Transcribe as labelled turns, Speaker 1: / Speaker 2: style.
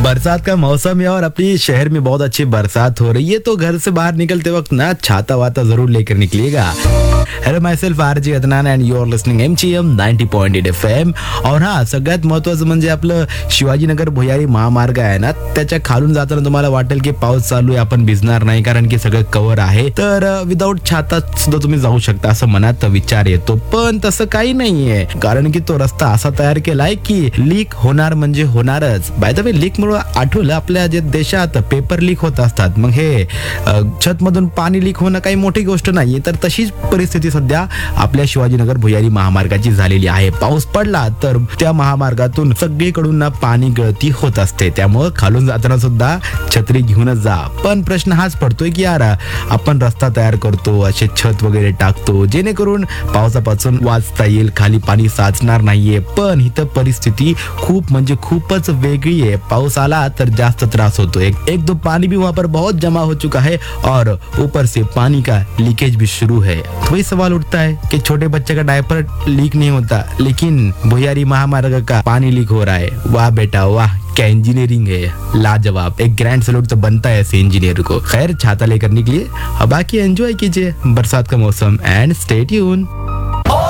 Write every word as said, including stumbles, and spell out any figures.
Speaker 1: बरसात का मौसम है और अपनी शहर में बहुत अच्छी बरसात हो रही है, तो घर से बाहर निकलते वक्त ना छाता वाता जरूर लेकर निकलिएगा। Hello my self RJ Adnan and you R listening MGM ninety point eight F M. और हा, सगळ्यात महत्वाचं म्हणजे आपलं शिवाजीनगर भुयारी महामार्ग आहे ना, त्याच्या खालून जाताना तुम्हाला वाटेल की पाऊस चालू आहे, आपण भिजणार नाही कारण की सगळं कव्हर आहे, तर विदाऊट छाता सुद्धा तुम्ही जाऊ शकता असं मनात विचार येतो, पण तसं काही नाहीये, कारण की तो रस्ता असा तयार केलाय की लीक होणार म्हणजे होणारच। बाय द वे, लीक मुळे आठवलं, आपल्या जे देशात पेपर लीक होत असतात, मग हे छत मधून पाणी लीक होणं काही मोठी गोष्ट नाहीये, तर तशीच परिस्थिती सध्या आपल्या शिवाजीनगर भुयारी महामार्गाची झालेली आहे। पाऊस पडला तर त्या महामार्गातून सगळीकडून ना पाणी गळती होत असते, त्यामुळे खालून जाताना सुद्धा छत्री घेऊनच जा। पण प्रश्न हाच पडतोय की यार, आपण रस्ता तयार करतो, असे छत वगैरे टाकतो जेणेकरून पावसापासून वाचता येईल, खाली पाणी साचणार नाहीये, पण इथं परिस्थिती खूप म्हणजे खूपच वेगळी है। पाउस आला तर जास्त त्रास होतो, एक एक दो पानी भी वहाँ पर बहुत जमा हो चुका है और ऊपर से पानी का लीकेज भी शुरू है। तो वही सवाल उठता है कि छोटे बच्चे का डायपर लीक नहीं होता, लेकिन भुयारी महामार्ग का पानी लीक हो रहा है। वाह बेटा वाह, क्या इंजीनियरिंग है, लाजवाब। एक ग्रैंड सैल्यूट तो बनता है ऐसे इंजीनियर को। खैर, छाता लेकर निकलिए, अब बाकी एंजॉय कीजिए बरसात का मौसम एंड स्टे ट्यून।